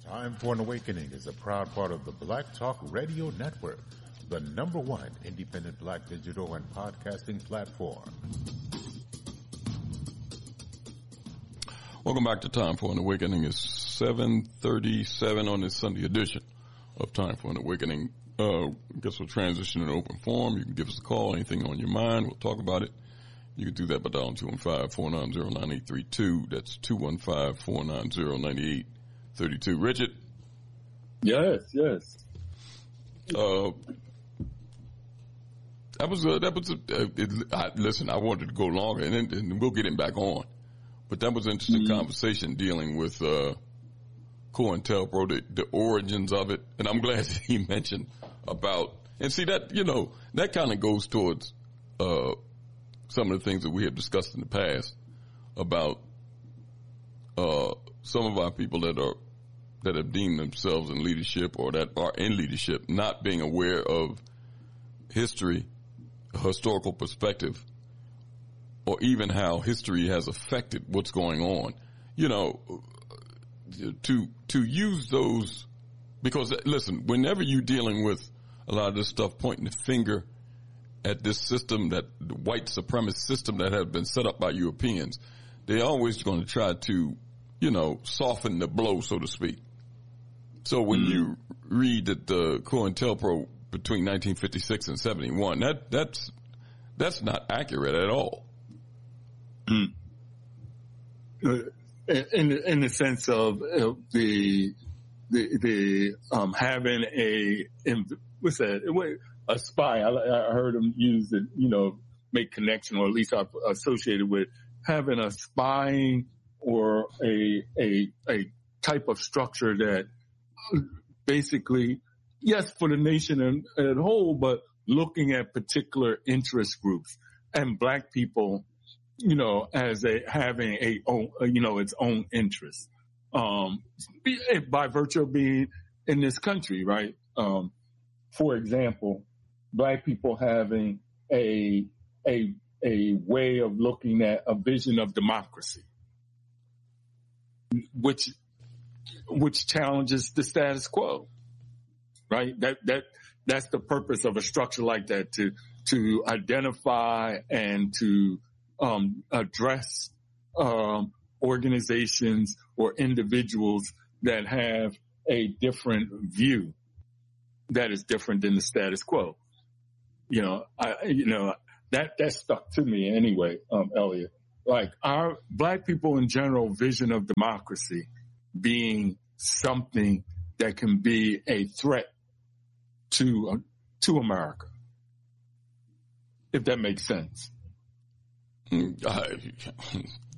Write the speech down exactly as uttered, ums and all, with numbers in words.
Time for an Awakening is a proud part of the Black Talk Radio Network, the number one independent black digital and podcasting platform. Welcome back to Time for an Awakening. It's seven thirty-seven on this Sunday edition of Time for an Awakening. Uh, I guess we'll transition in open forum. You can give us a call, anything on your mind. We'll talk about it. You can do that by dialing two one five, four nine zero, nine eight three two. That's two one five, four nine zero, nine eight three two. Richard? Yes, yes. Uh, that was, uh, that was, uh, it, I, listen, I wanted to go longer and then and we'll get him back on. But that was an interesting mm-hmm. conversation dealing with, uh, COINTELPRO, the, the origins of it. And I'm glad that he mentioned about, and see that, you know, that kind of goes towards, uh, some of the things that we have discussed in the past about, uh, some of our people that are, that have deemed themselves in leadership or that are in leadership not being aware of history, historical perspective, or even how history has affected what's going on. You know, to, to use those, because listen, whenever you're dealing with a lot of this stuff pointing the finger at this system, that the white supremacist system that has been set up by Europeans, they're always going to try to, you know, soften the blow, so to speak. So when mm-hmm. you read that the COINTELPRO between nineteen fifty-six and seventy-one, that, that's, that's not accurate at all. Mm. Uh, in, in the sense of uh, the, the, the, um, having a, what's that? A spy. I, I heard him use it, you know, make connection, or at least I've associated with having a spying or a, a, a type of structure that basically, yes, for the nation as a whole, but looking at particular interest groups and black people, you know, as a, having a own, you know, its own interest, um, by virtue of being in this country, right? Um, for example, black people having a, a, a way of looking at a vision of democracy, which, which challenges the status quo, right? That, that, that's the purpose of a structure like that, to, to identify and to, um, address, um, organizations or individuals that have a different view that is different than the status quo. You know, I, you know, that, that stuck to me anyway, um, Elliot. Like our black people in general vision of democracy being something that can be a threat to, uh, to America. If that makes sense. I,